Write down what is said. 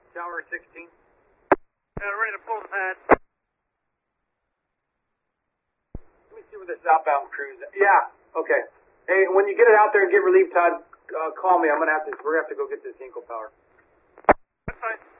Tower 16. Ready to pull the pad. Let me see where the southbound crew's at. Yeah, okay. Hey, when you get it out there and get relief, Todd, call me. We're gonna have to go get this Hinkle power. That's fine.